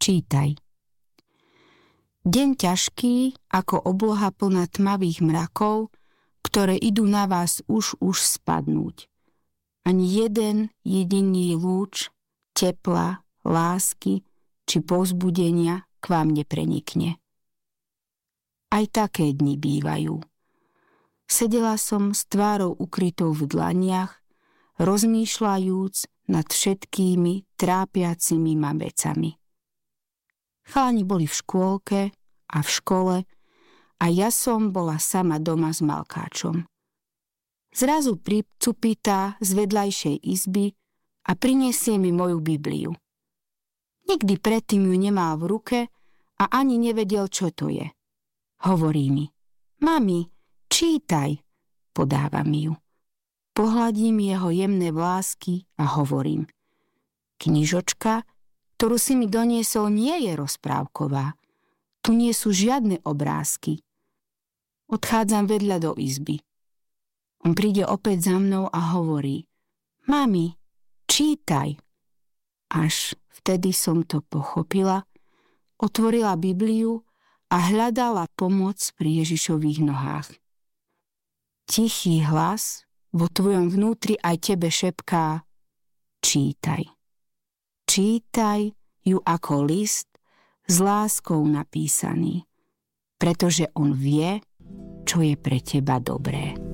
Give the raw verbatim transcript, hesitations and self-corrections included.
Čítaj. Deň ťažký, ako obloha plná tmavých mrakov, ktoré idú na vás už už spadnúť. Ani jeden jediný lúč tepla, lásky či povzbudenia k vám neprenikne. Aj také dni bývajú. Sedela som s tvárou ukrytou v dlaniach, rozmýšľajúc nad všetkými trápiacimi ma vecami. Chalani boli v škôlke a v škole a ja som bola sama doma s malkáčom. Zrazu pricupitá z vedľajšej izby a prinesie mi moju Bibliu. Nikdy predtým ju nemal v ruke a ani nevedel, čo to je. Hovorí mi: Mami, čítaj, podáva mi ju. Pohľadím jeho jemné vlásky a hovorím: Knižočka, ktorú si mi doniesol, nie je rozprávková. Tu nie sú žiadne obrázky. Odchádzam vedľa do izby. On príde opäť za mnou a hovorí: Mami, čítaj. Až vtedy som to pochopila, otvorila Bibliu a hľadala pomoc pri Ježišových nohách. Tichý hlas vo tvojom vnútri aj tebe šepká: čítaj. Čítaj ju ako list s láskou napísaný, pretože on vie, čo je pre teba dobré.